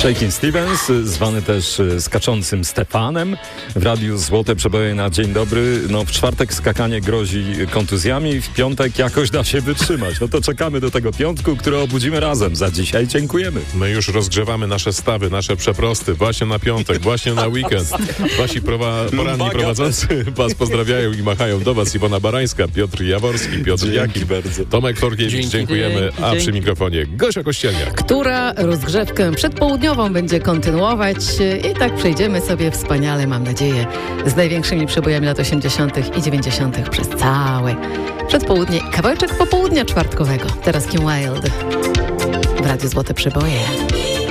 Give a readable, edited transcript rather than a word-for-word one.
Shakin' Stevens, zwany też skaczącym Stefanem w radiu Złote Przeboje na dzień dobry. No w czwartek skakanie grozi kontuzjami, w piątek jakoś da się wytrzymać. No to czekamy do tego piątku, który obudzimy razem. Za dzisiaj dziękujemy. My już rozgrzewamy nasze stawy, nasze przeprosty właśnie na piątek, właśnie na weekend. Wasi poranni prowadzący was pozdrawiają i machają do was Iwona Barańska, Piotr Jaworski, Piotr Jakib, Tomek Torkiewicz. Dziękujemy, a przy mikrofonie Gosia Kościelniak, która rozgrzewkę przedpołudniową będzie kontynuować i tak przejdziemy sobie wspaniale, mam nadzieję, z największymi przebojami lat 80. i 90. przez całe przedpołudnie. Kawałeczek popołudnia czwartkowego. Teraz Kim Wilde w Radiu Złote Przeboje.